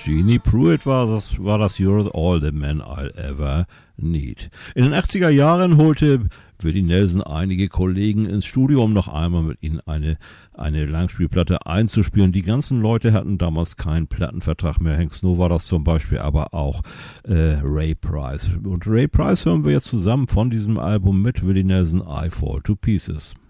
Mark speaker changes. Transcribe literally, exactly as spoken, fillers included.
Speaker 1: Jeannie Pruitt war das, war das You're All the Man I'll Ever Need. In den achtziger Jahren holte Willie Nelson einige Kollegen ins Studio, um noch einmal mit ihnen eine, eine Langspielplatte einzuspielen. Die ganzen Leute hatten damals keinen Plattenvertrag mehr. Hank Snow war das zum Beispiel, aber auch äh, Ray Price. Und Ray Price hören wir jetzt zusammen von diesem Album mit Willie Nelson, I Fall to Pieces.